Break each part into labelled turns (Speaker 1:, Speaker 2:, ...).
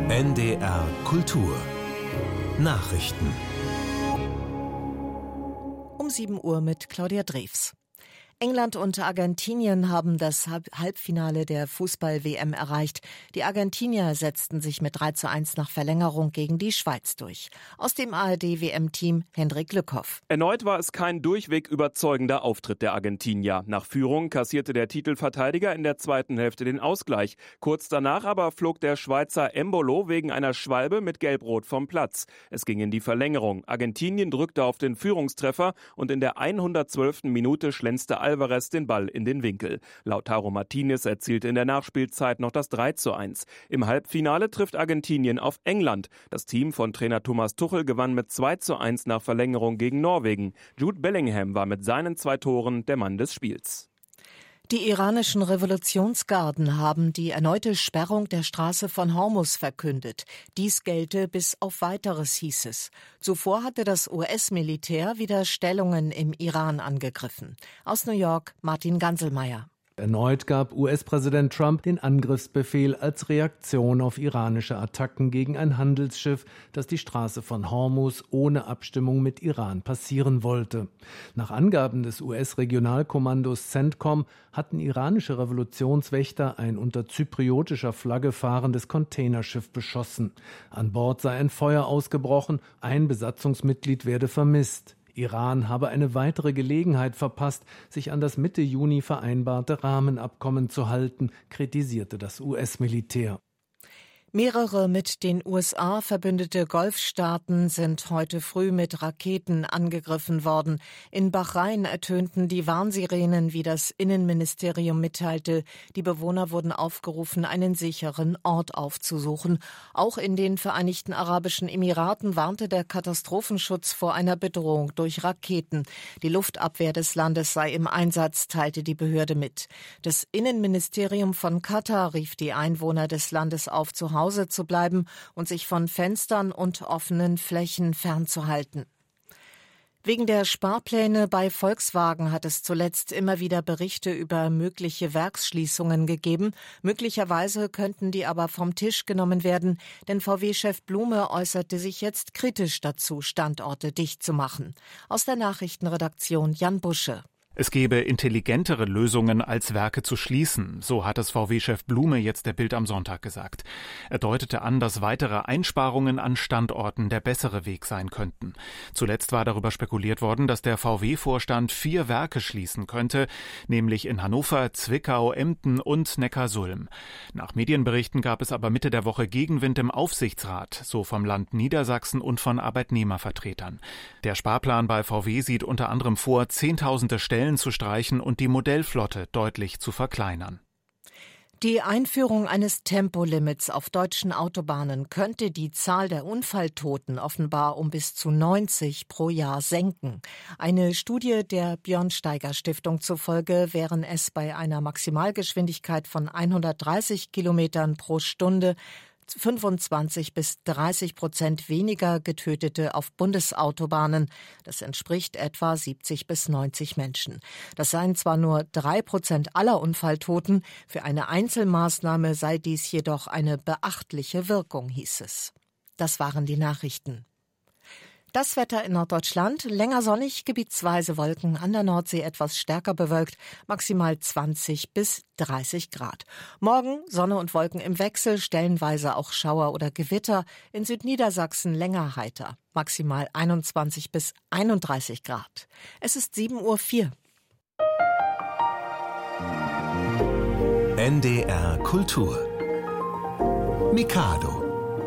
Speaker 1: NDR Kultur Nachrichten.
Speaker 2: Um 7 Uhr mit Claudia Drews. England und Argentinien haben das Halbfinale der Fußball-WM erreicht. Die Argentinier setzten sich mit 3:1 nach Verlängerung gegen die Schweiz durch. Aus dem ARD-WM-Team Hendrik Lückhoff.
Speaker 3: Erneut war es kein durchweg überzeugender Auftritt der Argentinier. Nach Führung kassierte der Titelverteidiger in der zweiten Hälfte den Ausgleich. Kurz danach aber flog der Schweizer Embolo wegen einer Schwalbe mit Gelb-Rot vom Platz. Es ging in die Verlängerung. Argentinien drückte auf den Führungstreffer und in der 112. Minute schlänzte Alvarez den Ball in den Winkel. Lautaro Martinez erzielte in der Nachspielzeit noch das 3:1. Im Halbfinale trifft Argentinien auf England. Das Team von Trainer Thomas Tuchel gewann mit 2:1 nach Verlängerung gegen Norwegen. Jude Bellingham war mit seinen 2 Toren der Mann des Spiels.
Speaker 2: Die iranischen Revolutionsgarden haben die erneute Sperrung der Straße von Hormuz verkündet. Dies gelte bis auf Weiteres, hieß es. Zuvor hatte das US-Militär wieder Stellungen im Iran angegriffen. Aus New York Martin Ganselmeier.
Speaker 4: Erneut gab US-Präsident Trump den Angriffsbefehl als Reaktion auf iranische Attacken gegen ein Handelsschiff, das die Straße von Hormuz ohne Abstimmung mit Iran passieren wollte. Nach Angaben des US-Regionalkommandos CENTCOM hatten iranische Revolutionswächter ein unter zypriotischer Flagge fahrendes Containerschiff beschossen. An Bord sei ein Feuer ausgebrochen, ein Besatzungsmitglied werde vermisst. Iran habe eine weitere Gelegenheit verpasst, sich an das Mitte Juni vereinbarte Rahmenabkommen zu halten, kritisierte das US-Militär.
Speaker 2: Mehrere mit den USA verbündete Golfstaaten sind heute früh mit Raketen angegriffen worden. In Bahrain ertönten die Warnsirenen, wie das Innenministerium mitteilte. Die Bewohner wurden aufgerufen, einen sicheren Ort aufzusuchen. Auch in den Vereinigten Arabischen Emiraten warnte der Katastrophenschutz vor einer Bedrohung durch Raketen. Die Luftabwehr des Landes sei im Einsatz, teilte die Behörde mit. Das Innenministerium von Katar rief die Einwohner des Landes auf, zu Hause zu bleiben und sich von Fenstern und offenen Flächen fernzuhalten. Wegen der Sparpläne bei Volkswagen hat es zuletzt immer wieder Berichte über mögliche Werksschließungen gegeben. Möglicherweise könnten die aber vom Tisch genommen werden, denn VW-Chef Blume äußerte sich jetzt kritisch dazu, Standorte dicht zu machen. Aus der Nachrichtenredaktion Jan Busche.
Speaker 5: Es gebe intelligentere Lösungen, als Werke zu schließen, so hat es VW-Chef Blume jetzt der Bild am Sonntag gesagt. Er deutete an, dass weitere Einsparungen an Standorten der bessere Weg sein könnten. Zuletzt war darüber spekuliert worden, dass der VW-Vorstand 4 Werke schließen könnte, nämlich in Hannover, Zwickau, Emden und Neckarsulm. Nach Medienberichten gab es aber Mitte der Woche Gegenwind im Aufsichtsrat, so vom Land Niedersachsen und von Arbeitnehmervertretern. Der Sparplan bei VW sieht unter anderem vor, Zehntausende Stellen zu streichen und die Modellflotte deutlich zu verkleinern.
Speaker 2: Die Einführung eines Tempolimits auf deutschen Autobahnen könnte die Zahl der Unfalltoten offenbar um bis zu 90 pro Jahr senken. Eine Studie der Björnsteiger-Stiftung zufolge wären es bei einer Maximalgeschwindigkeit von 130 Kilometern pro Stunde 25-30% weniger Getötete auf Bundesautobahnen. Das entspricht etwa 70 bis 90 Menschen. Das seien zwar nur 3% aller Unfalltoten, für eine Einzelmaßnahme sei dies jedoch eine beachtliche Wirkung, hieß es. Das waren die Nachrichten. Das Wetter in Norddeutschland, länger sonnig, gebietsweise Wolken, an der Nordsee etwas stärker bewölkt, maximal 20 bis 30 Grad. Morgen Sonne und Wolken im Wechsel, stellenweise auch Schauer oder Gewitter, in Südniedersachsen länger heiter, maximal 21 bis 31 Grad. Es ist 7:04 Uhr.
Speaker 1: NDR Kultur Mikado.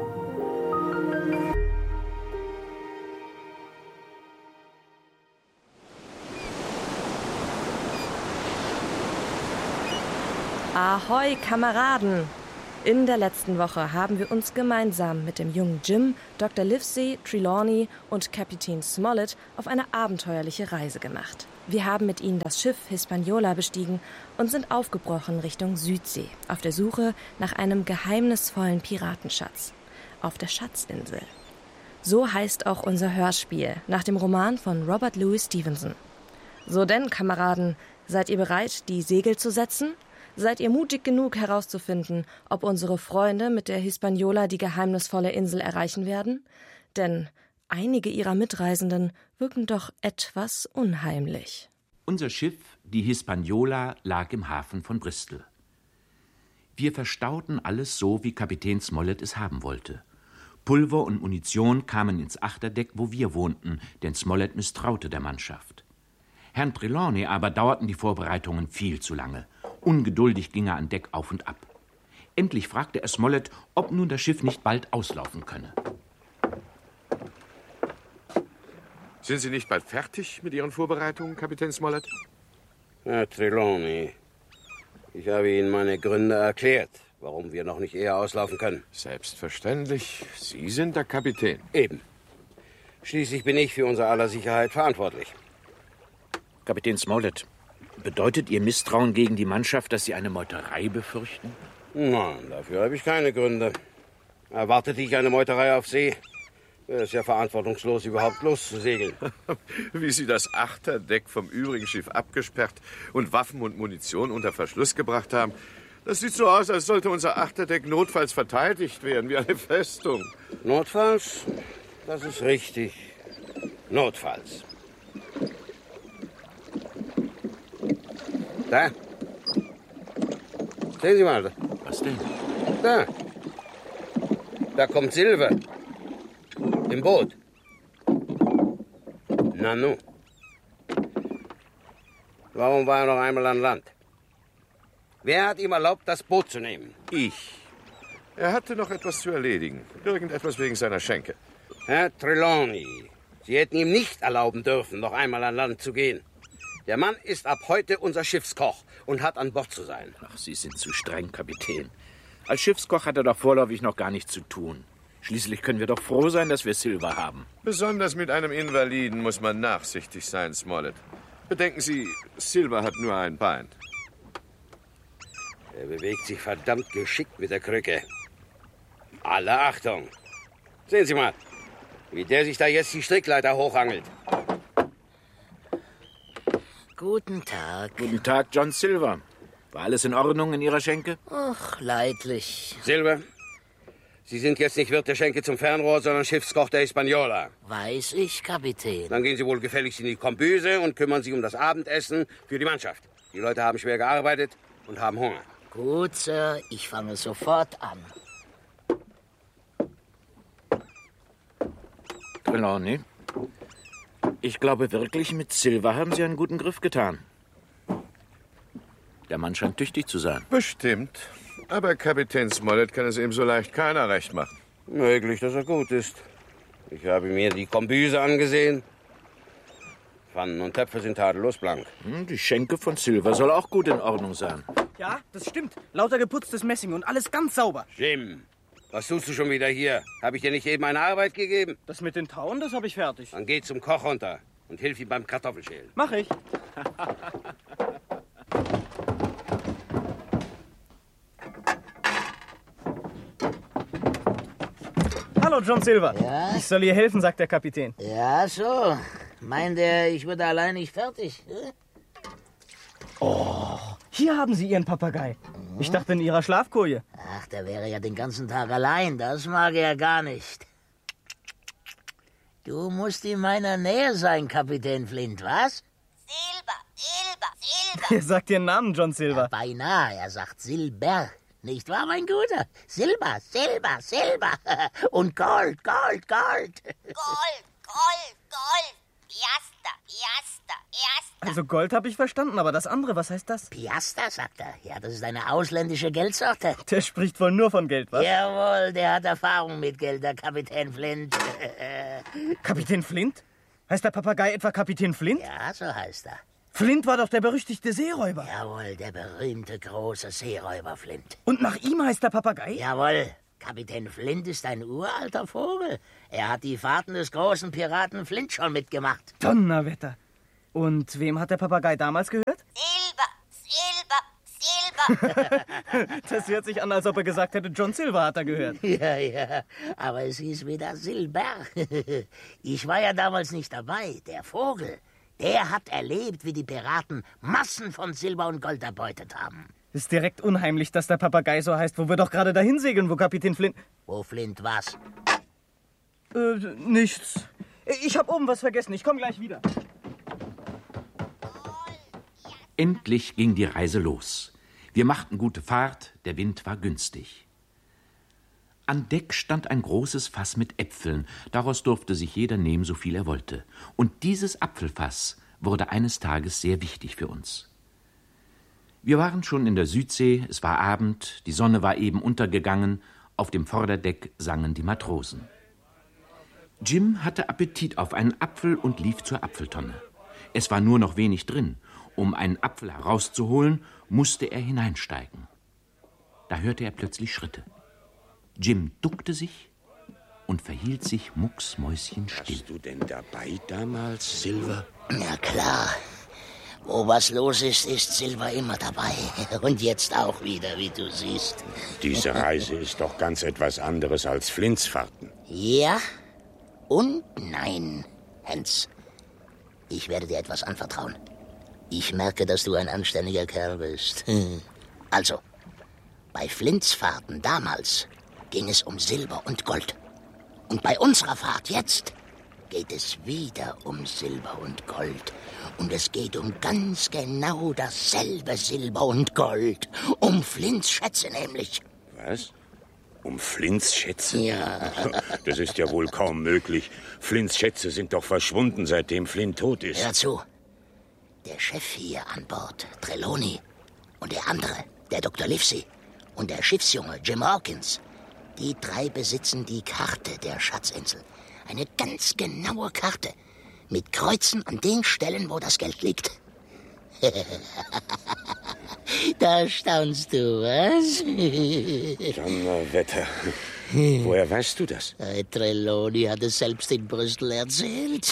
Speaker 6: Ahoi, Kameraden! In der letzten Woche haben wir uns gemeinsam mit dem jungen Jim, Dr. Livesey, Trelawney und Kapitän Smollett auf eine abenteuerliche Reise gemacht. Wir haben mit ihnen das Schiff Hispaniola bestiegen und sind aufgebrochen Richtung Südsee, auf der Suche nach einem geheimnisvollen Piratenschatz. Auf der Schatzinsel. So heißt auch unser Hörspiel, nach dem Roman von Robert Louis Stevenson. So denn, Kameraden, seid ihr bereit, die Segel zu setzen? Seid ihr mutig genug herauszufinden, ob unsere Freunde mit der Hispaniola die geheimnisvolle Insel erreichen werden? Denn einige ihrer Mitreisenden wirken doch etwas unheimlich.
Speaker 7: Unser Schiff, die Hispaniola, lag im Hafen von Bristol. Wir verstauten alles so, wie Kapitän Smollett es haben wollte. Pulver und Munition kamen ins Achterdeck, wo wir wohnten, denn Smollett misstraute der Mannschaft. Herrn Trelawney aber dauerten die Vorbereitungen viel zu lange. Ungeduldig ging er an Deck auf und ab. Endlich fragte er Smollett, ob nun das Schiff nicht bald auslaufen könne.
Speaker 8: Sind Sie nicht bald fertig mit Ihren Vorbereitungen, Kapitän Smollett?
Speaker 9: Herr Trelawney, ich habe Ihnen meine Gründe erklärt, warum wir noch nicht eher auslaufen können.
Speaker 8: Selbstverständlich. Sie sind der Kapitän.
Speaker 9: Eben. Schließlich bin ich für unser aller Sicherheit verantwortlich.
Speaker 7: Kapitän Smollett, bedeutet Ihr Misstrauen gegen die Mannschaft, dass Sie eine Meuterei befürchten?
Speaker 9: Nein, dafür habe ich keine Gründe. Erwartete ich eine Meuterei auf See, wäre es ja verantwortungslos, überhaupt loszusegeln.
Speaker 8: Wie Sie das Achterdeck vom übrigen Schiff abgesperrt und Waffen und Munition unter Verschluss gebracht haben, das sieht so aus, als sollte unser Achterdeck notfalls verteidigt werden, wie eine Festung.
Speaker 9: Notfalls? Das ist richtig. Notfalls. Da. Sehen Sie mal.
Speaker 7: Was denn?
Speaker 9: Da. Da kommt Silver. Im Boot. Nanu. Warum war er noch einmal an Land? Wer hat ihm erlaubt, das Boot zu nehmen?
Speaker 8: Ich. Er hatte noch etwas zu erledigen. Irgendetwas wegen seiner Schenke.
Speaker 9: Herr Trelawney, Sie hätten ihm nicht erlauben dürfen, noch einmal an Land zu gehen. Der Mann ist ab heute unser Schiffskoch und hat an Bord zu sein.
Speaker 7: Ach, Sie sind zu streng, Kapitän. Als Schiffskoch hat er doch vorläufig noch gar nichts zu tun. Schließlich können wir doch froh sein, dass wir Silver haben.
Speaker 8: Besonders mit einem Invaliden muss man nachsichtig sein, Smollett. Bedenken Sie, Silver hat nur ein Bein.
Speaker 9: Er bewegt sich verdammt geschickt mit der Krücke. Alle Achtung. Sehen Sie mal, wie der sich da jetzt die Strickleiter hochhangelt.
Speaker 10: Guten Tag.
Speaker 7: Guten Tag, John Silver. War alles in Ordnung in Ihrer Schenke?
Speaker 10: Ach, leidlich.
Speaker 9: Silver, Sie sind jetzt nicht Wirt der Schenke zum Fernrohr, sondern Schiffskoch der Hispaniola.
Speaker 10: Weiß ich, Kapitän.
Speaker 9: Dann gehen Sie wohl gefälligst in die Kombüse und kümmern sich um das Abendessen für die Mannschaft. Die Leute haben schwer gearbeitet und haben Hunger.
Speaker 10: Gut, Sir, ich fange sofort an.
Speaker 7: Trelawney, ich glaube wirklich, mit Silver haben Sie einen guten Griff getan. Der Mann scheint tüchtig zu sein.
Speaker 8: Bestimmt. Aber Kapitän Smollett kann es ihm so leicht keiner recht machen.
Speaker 9: Möglich, dass er gut ist. Ich habe mir die Kombüse angesehen. Pfannen und Töpfe sind tadellos blank.
Speaker 7: Die Schenke von Silver soll auch gut in Ordnung sein.
Speaker 11: Ja, das stimmt. Lauter geputztes Messing und alles ganz sauber.
Speaker 9: Jim, was tust du schon wieder hier? Habe ich dir nicht eben eine Arbeit gegeben?
Speaker 11: Das mit den Tauen, das habe ich fertig.
Speaker 9: Dann geh zum Koch runter und hilf ihm beim Kartoffelschälen.
Speaker 11: Mach ich. Hallo, John Silver.
Speaker 10: Ja?
Speaker 11: Ich soll ihr helfen, sagt der Kapitän.
Speaker 10: Ja, so. Meint er, ich würde allein nicht fertig?
Speaker 11: Oh, hier haben Sie Ihren Papagei. Ich dachte in Ihrer Schlafkoje.
Speaker 10: Ach, der wäre ja den ganzen Tag allein. Das mag er gar nicht. Du musst in meiner Nähe sein, Kapitän Flint, was? Silber.
Speaker 11: Er sagt Ihren Namen, John Silver.
Speaker 10: Ja, beinahe, er sagt Silber. Nicht wahr, mein Guter? Silber. Und Gold. Piaster.
Speaker 11: Also Gold habe ich verstanden, aber das andere, was heißt das?
Speaker 10: Piaster, sagt er. Ja, das ist eine ausländische Geldsorte.
Speaker 11: Der spricht wohl nur von Geld, was?
Speaker 10: Jawohl, der hat Erfahrung mit Geld, der Kapitän Flint.
Speaker 11: Kapitän Flint? Heißt der Papagei etwa Kapitän Flint?
Speaker 10: Ja, so heißt er.
Speaker 11: Flint war doch der berüchtigte Seeräuber.
Speaker 10: Jawohl, der berühmte große Seeräuber Flint.
Speaker 11: Und nach ihm heißt der Papagei?
Speaker 10: Jawohl, Kapitän Flint ist ein uralter Vogel. Er hat die Fahrten des großen Piraten Flint schon mitgemacht.
Speaker 11: Donnerwetter. Und wem hat der Papagei damals gehört? Silber. Das hört sich an, als ob er gesagt hätte, John Silver hat er gehört.
Speaker 10: Ja, aber es hieß wieder Silber. Ich war ja damals nicht dabei. Der Vogel, der hat erlebt, wie die Piraten Massen von Silber und Gold erbeutet haben.
Speaker 11: Ist direkt unheimlich, dass der Papagei so heißt, wo wir doch gerade dahin segeln, wo Kapitän Flint...
Speaker 10: Wo Flint was?
Speaker 11: Nichts. Ich hab oben was vergessen, ich komm gleich wieder.
Speaker 7: Endlich ging die Reise los. Wir machten gute Fahrt, der Wind war günstig. An Deck stand ein großes Fass mit Äpfeln, daraus durfte sich jeder nehmen, so viel er wollte. Und dieses Apfelfass wurde eines Tages sehr wichtig für uns. Wir waren schon in der Südsee, es war Abend, die Sonne war eben untergegangen, auf dem Vorderdeck sangen die Matrosen. Jim hatte Appetit auf einen Apfel und lief zur Apfeltonne. Es war nur noch wenig drin. Um einen Apfel herauszuholen, musste er hineinsteigen. Da hörte er plötzlich Schritte. Jim duckte sich und verhielt sich mucksmäuschenstill.
Speaker 12: Warst du denn dabei damals, Silver?
Speaker 10: Na klar. Wo was los ist, ist Silver immer dabei. Und jetzt auch wieder, wie du siehst.
Speaker 12: Diese Reise ist doch ganz etwas anderes als Flints Fahrten.
Speaker 10: Ja und nein, Hans. Ich werde dir etwas anvertrauen. Ich merke, dass du ein anständiger Kerl bist. Also, bei Flints Fahrten damals ging es um Silber und Gold. Und bei unserer Fahrt jetzt geht es wieder um Silber und Gold. Und es geht um ganz genau dasselbe Silber und Gold. Um Flints Schätze nämlich.
Speaker 12: Was? Um Flints Schätze?
Speaker 10: Ja.
Speaker 12: Das ist ja wohl kaum möglich. Flints Schätze sind doch verschwunden, seitdem Flint tot ist.
Speaker 10: Hör zu. Der Chef hier an Bord, Trelawney, und der andere, der Dr. Livesey, und der Schiffsjunge, Jim Hawkins, die 3 besitzen die Karte der Schatzinsel. Eine ganz genaue Karte. Mit Kreuzen an den Stellen, wo das Geld liegt. Da staunst du, was?
Speaker 12: Donnerwetter. Woher weißt du das?
Speaker 10: Trelawney hat es selbst in Brüssel erzählt.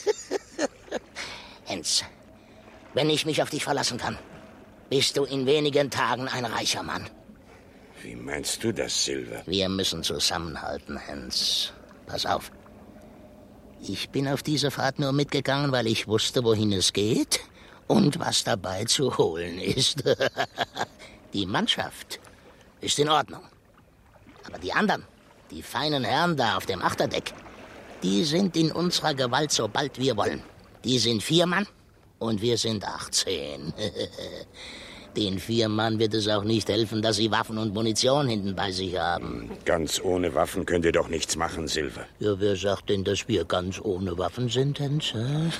Speaker 10: Hans, wenn ich mich auf dich verlassen kann, bist du in wenigen Tagen ein reicher Mann.
Speaker 12: Wie meinst du das, Silver?
Speaker 10: Wir müssen zusammenhalten, Hans. Pass auf. Ich bin auf diese Fahrt nur mitgegangen, weil ich wusste, wohin es geht und was dabei zu holen ist. Die Mannschaft ist in Ordnung. Aber die anderen, die feinen Herren da auf dem Achterdeck, die sind in unserer Gewalt, sobald wir wollen. Die sind 4 Mann und wir sind 18. Den 4 Mann wird es auch nicht helfen, dass sie Waffen und Munition hinten bei sich haben.
Speaker 12: Ganz ohne Waffen könnt ihr doch nichts machen, Silver.
Speaker 10: Ja, wer sagt denn, dass wir ganz ohne Waffen sind, Hans?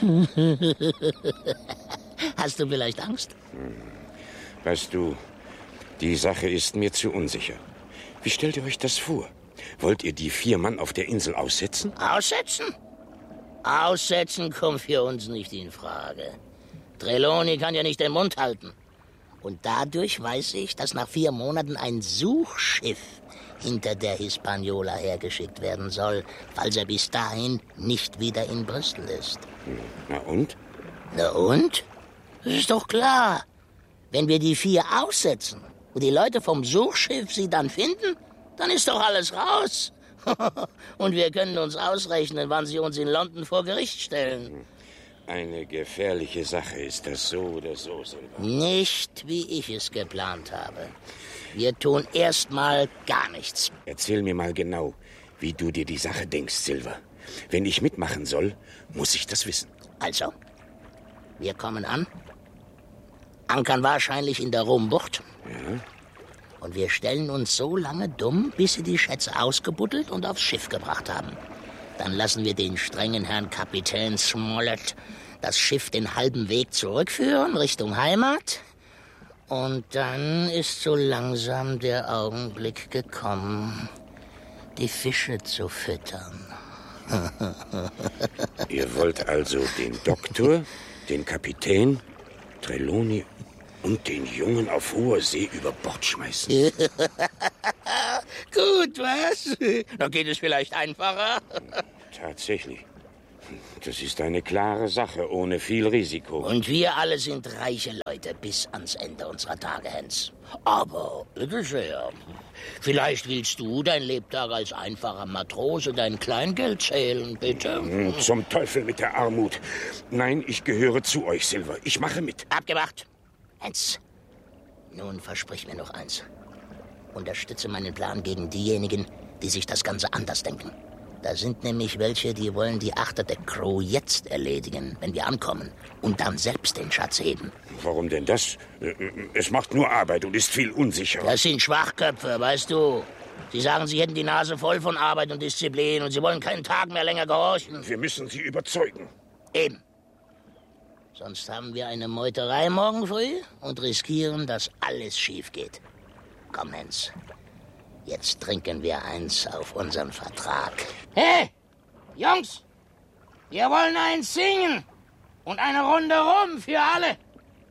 Speaker 10: Hast du vielleicht Angst?
Speaker 12: Weißt du, die Sache ist mir zu unsicher. Wie stellt ihr euch das vor? Wollt ihr die 4 Mann auf der Insel aussetzen?
Speaker 10: Aussetzen? Aussetzen kommt für uns nicht in Frage. Trelawney kann ja nicht den Mund halten. Und dadurch weiß ich, dass nach 4 Monaten ein Suchschiff hinter der Hispaniola hergeschickt werden soll, falls er bis dahin nicht wieder in Brüssel ist.
Speaker 12: Na und?
Speaker 10: Na und? Das ist doch klar. Wenn wir die 4 aussetzen und die Leute vom Suchschiff sie dann finden, dann ist doch alles raus. Und wir können uns ausrechnen, wann sie uns in London vor Gericht stellen.
Speaker 12: Eine gefährliche Sache ist das so oder so, Silver.
Speaker 10: Nicht, wie ich es geplant habe. Wir tun erstmal gar nichts.
Speaker 12: Erzähl mir mal genau, wie du dir die Sache denkst, Silver. Wenn ich mitmachen soll, muss ich das wissen.
Speaker 10: Also, wir kommen an, ankern wahrscheinlich in der Rumbucht.
Speaker 12: Ja.
Speaker 10: Und wir stellen uns so lange dumm, bis sie die Schätze ausgebuddelt und aufs Schiff gebracht haben. Dann lassen wir den strengen Herrn Kapitän Smollett das Schiff den halben Weg zurückführen, Richtung Heimat. Und dann ist so langsam der Augenblick gekommen, die Fische zu füttern.
Speaker 12: Ihr wollt also den Doktor, den Kapitän, Trelawney und den Jungen auf hoher See über Bord schmeißen?
Speaker 10: Gut, was? Da geht es vielleicht einfacher.
Speaker 12: Tatsächlich. Das ist eine klare Sache, ohne viel Risiko.
Speaker 10: Und wir alle sind reiche Leute bis ans Ende unserer Tage, Hans. Aber, bitte sehr, vielleicht willst du dein Lebtag als einfacher Matrose dein Kleingeld zählen, bitte?
Speaker 12: Zum Teufel mit der Armut. Nein, ich gehöre zu euch, Silver. Ich mache mit.
Speaker 10: Abgemacht. Hans, Nun versprich mir noch eins. Unterstütze meinen Plan gegen diejenigen, die sich das Ganze anders denken. Da sind nämlich welche, die wollen die Achterdeck-Crew jetzt erledigen, wenn wir ankommen, und dann selbst den Schatz heben.
Speaker 12: Warum denn das? Es macht nur Arbeit und ist viel unsicherer.
Speaker 10: Das sind Schwachköpfe, weißt du. Sie sagen, sie hätten die Nase voll von Arbeit und Disziplin und sie wollen keinen Tag mehr länger gehorchen.
Speaker 12: Wir müssen sie überzeugen.
Speaker 10: Eben. Sonst haben wir eine Meuterei morgen früh und riskieren, dass alles schief geht. Komm, Hens. Jetzt trinken wir eins auf unseren Vertrag. Hey, Jungs! Wir wollen eins singen. Und eine Runde rum für alle.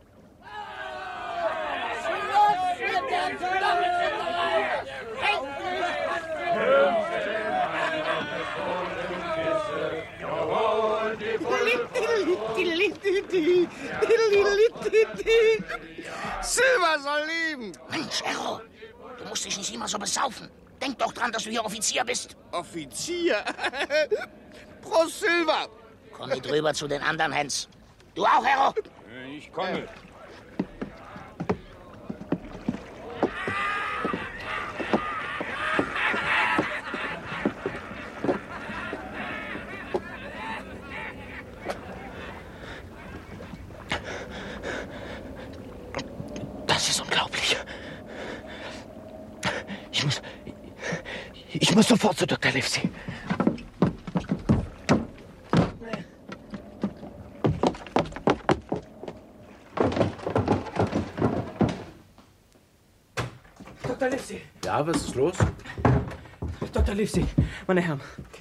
Speaker 8: Silver soll leben!
Speaker 10: Mensch, Erro, du musst dich nicht immer so besaufen. Denk doch dran, dass du hier Offizier bist.
Speaker 8: Offizier? Prost, Silver!
Speaker 10: Komm mit rüber zu den anderen, Hens. Du auch, Erro?
Speaker 12: Ich komme.
Speaker 10: Das ist unglaublich. Ich muss sofort zu Dr. Livesey.
Speaker 11: Dr. Livesey.
Speaker 7: Ja, was ist los?
Speaker 11: Dr. Livesey, meine Herren.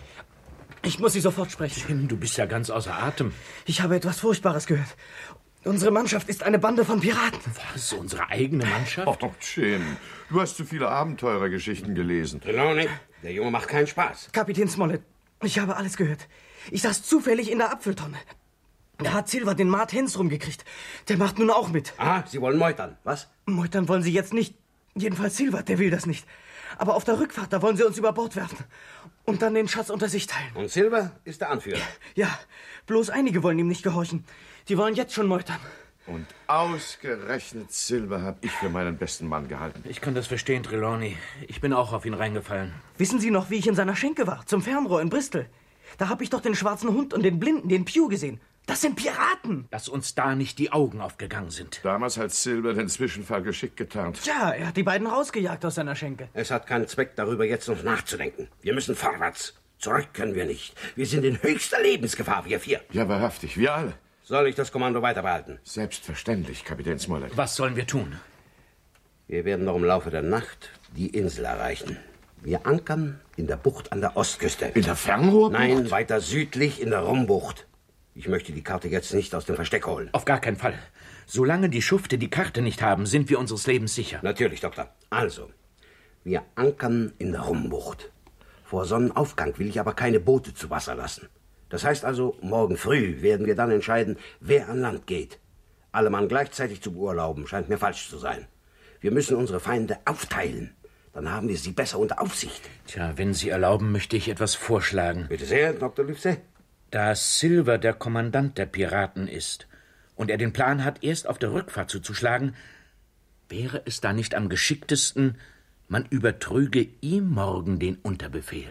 Speaker 11: Ich muss Sie sofort sprechen.
Speaker 7: Jim, du bist ja ganz außer Atem.
Speaker 11: Ich habe etwas Furchtbares gehört. Unsere Mannschaft ist eine Bande von Piraten.
Speaker 7: Was, unsere eigene Mannschaft?
Speaker 8: Oh, Jim, du hast zu viele Abenteurergeschichten gelesen.
Speaker 9: Trelawney, der Junge macht keinen Spaß.
Speaker 11: Kapitän Smollett, ich habe alles gehört. Ich saß zufällig in der Apfeltonne. Da hat Silver den Mart Hens rumgekriegt. Der macht nun auch mit.
Speaker 9: Aha, Sie wollen meutern, was?
Speaker 11: Meutern wollen Sie jetzt nicht. Jedenfalls Silver, der will das nicht. Aber auf der Rückfahrt, da wollen sie uns über Bord werfen. Und dann den Schatz unter sich teilen.
Speaker 9: Und Silver ist der Anführer.
Speaker 11: Ja, bloß einige wollen ihm nicht gehorchen. Die wollen jetzt schon meutern.
Speaker 8: Und ausgerechnet Silver habe ich für meinen besten Mann gehalten.
Speaker 7: Ich kann das verstehen, Trelawney. Ich bin auch auf ihn reingefallen.
Speaker 11: Wissen Sie noch, wie ich in seiner Schenke war, zum Fernrohr in Bristol? Da habe ich doch den schwarzen Hund und den Blinden, den Pew gesehen. Das sind Piraten!
Speaker 7: Dass uns da nicht die Augen aufgegangen sind.
Speaker 8: Damals hat Silver den Zwischenfall geschickt getarnt.
Speaker 11: Tja, er hat die beiden rausgejagt aus seiner Schenke.
Speaker 9: Es hat keinen Zweck, darüber jetzt noch nachzudenken. Wir müssen vorwärts. Zurück können wir nicht. Wir sind in höchster Lebensgefahr, wir vier.
Speaker 8: Ja, wahrhaftig, wir alle.
Speaker 9: Soll ich das Kommando weiter behalten?
Speaker 8: Selbstverständlich, Kapitän Smollett.
Speaker 7: Was sollen wir tun?
Speaker 9: Wir werden noch im Laufe der Nacht die Insel erreichen. Wir ankern in der Bucht an der Ostküste.
Speaker 8: In der Fernrohrbucht?
Speaker 9: Nein, weiter südlich in der Rumbucht. Ich möchte die Karte jetzt nicht aus dem Versteck holen.
Speaker 7: Auf gar keinen Fall. Solange die Schufte die Karte nicht haben, sind wir unseres Lebens sicher.
Speaker 9: Natürlich, Doktor. Also, wir ankern in der Rumbucht. Vor Sonnenaufgang will ich aber keine Boote zu Wasser lassen. Das heißt also, morgen früh werden wir dann entscheiden, wer an Land geht. Alle Mann gleichzeitig zu beurlauben, scheint mir falsch zu sein. Wir müssen unsere Feinde aufteilen. Dann haben wir sie besser unter Aufsicht.
Speaker 7: Tja, wenn Sie erlauben, möchte ich etwas vorschlagen.
Speaker 9: Bitte sehr, Dr. Livesey.
Speaker 7: Da Silver der Kommandant der Piraten ist und er den Plan hat, erst auf der Rückfahrt zuzuschlagen, wäre es da nicht am geschicktesten, man übertrüge ihm morgen den Unterbefehl.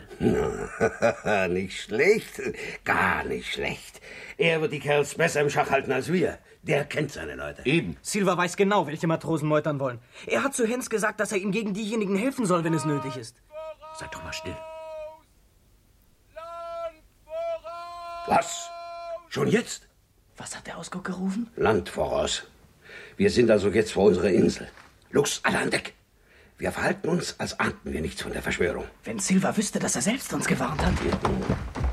Speaker 9: Nicht schlecht, gar nicht schlecht. Er wird die Kerls besser im Schach halten als wir. Der kennt seine Leute.
Speaker 8: Eben.
Speaker 11: Silver weiß genau, welche Matrosen meutern wollen. Er hat zu Hens gesagt, dass er ihnen gegen diejenigen helfen soll, wenn es nötig ist.
Speaker 7: Seid doch mal still.
Speaker 9: Was? Schon jetzt?
Speaker 11: Was hat der Ausguck gerufen?
Speaker 9: Land voraus. Wir sind also jetzt vor unserer Insel. Los, alle an Deck. Wir verhalten uns, als ahnten wir nichts von der Verschwörung.
Speaker 11: Wenn Silver wüsste, dass er selbst uns gewarnt hat.